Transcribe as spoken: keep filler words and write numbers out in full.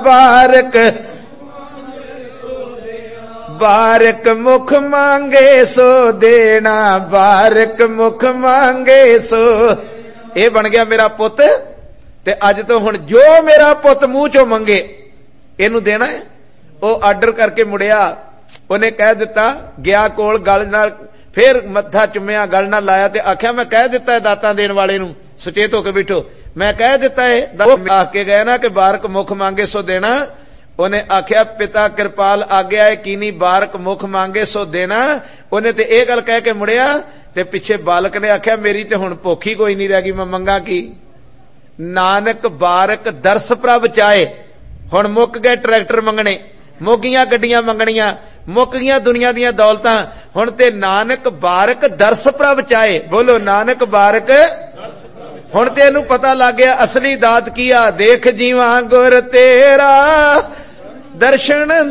बारक बारक मुख मांगे सो देना, बारक मुख मांगे सो। ये बन गया मेरा पुत, ते अज तो हुण जो मेरा पुत मूंह चो मंगे इनू देना है। वो आर्डर करके मुड़िया, उन्हें कह दिता, गया कोल गल नाल फिर मत्था चुम्या, गल नाल लाया ते आख्या मैं कह दिता है दाता देने वाले नू, सचेत होके बैठो, मैं कह दिता है। आख के गया ना कि बारक मुख मांगे सो देना। उन्हें आख्या पिता कृपाल आग्या है कीनी, बारक मुख मांगे सो देना। उन्हें ते ये गल कह के मुड़िया, ते पिछे बालक ने आख्या मेरी ते हुण भुख ही कोई नहीं रह गई, मैं मंगा की। नानक बारक दरस प्रभ चाहे। हुण मुक गए ट्रैक्टर मंगने, मुक गईयां गड्डियां मंगणियां, मुक गईयां दुनिया दीयां दौलतां, हुण ते नानक बारक दरस प्रभ चाहे। बोलो नानक बारक। हुण ते इहनूं पता लग गया असली दात की आ। देख जीवां गुर तेरा दर्शन